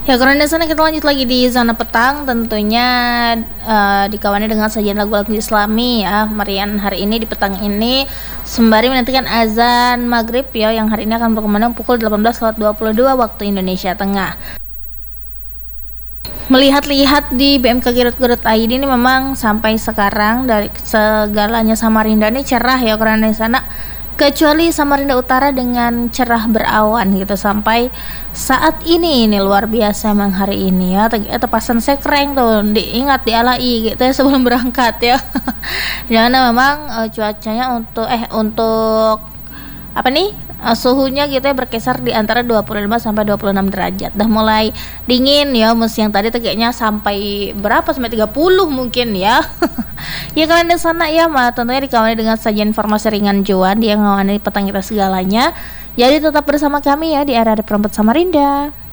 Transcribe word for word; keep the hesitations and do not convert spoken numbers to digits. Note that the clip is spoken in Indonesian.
Ya, karena di sana kita lanjut lagi di zona petang, tentunya uh, dikawani dengan sajian lagu-lagu Islami ya. Merian hari ini di petang ini sembari menantikan azan maghrib ya, yang hari ini akan berkumandang pukul delapan belas lewat dua puluh dua waktu Indonesia Tengah. Melihat-lihat di B M K Garut Garut I D ini memang sampai sekarang dari segalanya Samarinda ini cerah ya, karena di sana kecuali Samarinda Utara dengan cerah berawan gitu sampai saat ini. Ini luar biasa emang hari ini ya. Tepasan sekreng tuh diingat dialai gitu ya sebelum berangkat ya. Jangan memang uh, cuacanya untuk eh untuk apa nih uh, suhunya gitu ya berkisar di antara dua puluh lima sampai dua puluh enam derajat. Dah mulai dingin ya, musim yang tadi tuh kayaknya sampai berapa, sampai tiga puluh mungkin ya. Ya, kalian di sana ya, mah tentunya dikawani dengan sajian informasi ringan cuan dia ngawani petang kita segalanya. Jadi tetap bersama kami ya di area Perempat Samarinda.